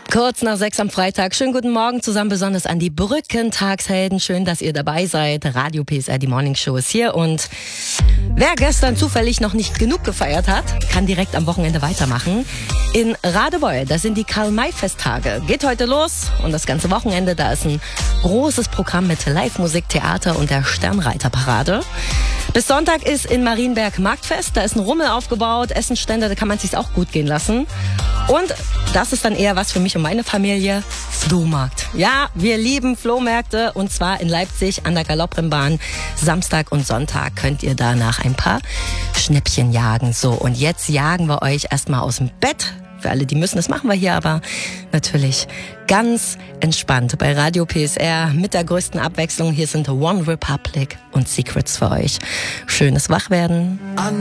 Kurz nach 6 am Freitag. Schönen guten Morgen zusammen, besonders an die Brückentagshelden. Schön, dass ihr dabei seid. Radio PSR, die Morning Show ist hier. Und wer gestern zufällig noch nicht genug gefeiert hat, kann direkt am Wochenende weitermachen. In Radebeul, das sind die Karl-May-Festtage. Geht heute los und das ganze Wochenende, da ist ein großes Programm mit Live-Musik, Theater und der Sternreiterparade. Bis Sonntag ist in Marienberg Marktfest, da ist ein Rummel aufgebaut, Essensstände, da kann man es sich auch gut gehen lassen. Und das ist dann eher was für mich und meine Familie, Flohmarkt. Ja, wir lieben Flohmärkte und zwar in Leipzig an der Galopprennbahn. Samstag und Sonntag könnt ihr danach ein paar Schnäppchen jagen. So, und jetzt jagen wir euch erstmal aus dem Bett. Für alle, die müssen, das machen wir hier aber natürlich ganz entspannt bei Radio PSR mit der größten Abwechslung. Hier sind One Republic und Secrets für euch. Schönes Wachwerden.